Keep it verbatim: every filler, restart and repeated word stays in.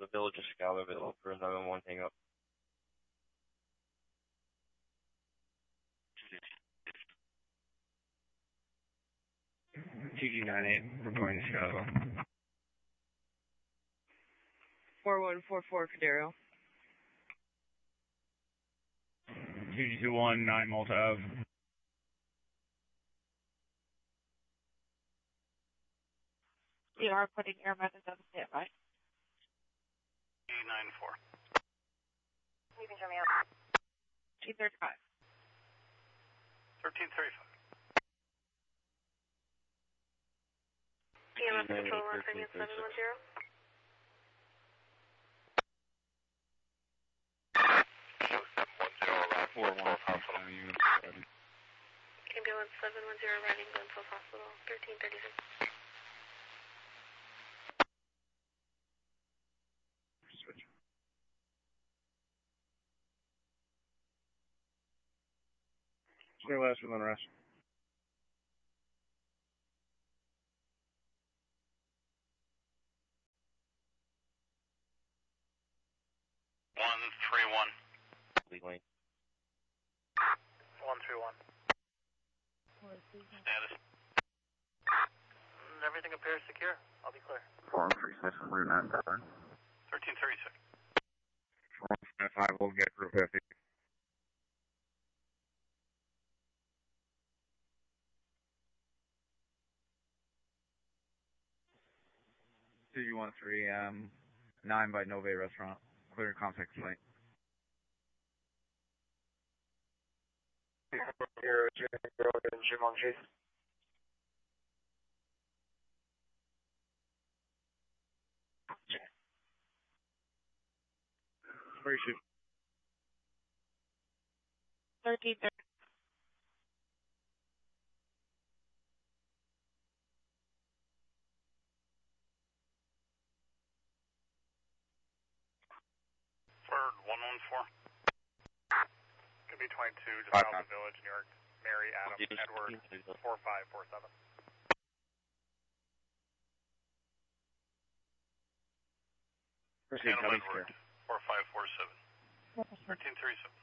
the village of Scala available for nine one one hang up. T G nine eight, reporting to Chicago. four one four four, Cadero. T G two one nine Malta Ave. We are putting air methods on standby. T nine four. You can turn me up. T thirty-five. thirteen thirty-five. E M S control one seven one zero. four one hospital unit. Ambulance seven one zero arriving Glenville Hospital, thirteen thirty-six. Switch. Clear last within rest. One three one. Lane. One three one. Status. Everything appears secure. I'll be clear. four one three six, Route nine, pattern. thirteen thirty-six. four one five five, we'll get Route fifty. T G one three, um, nine by Nove Restaurant. Clear contact flight. Zero, zero, Jim on chase. Where should? thirteen thirty. Bird one one four. Could be twenty-two, just south of the village, New York. Mary, Adam, Edward, four five four seven. Proceed, Adam Edward, four five four seven. thirteen thirty-seven.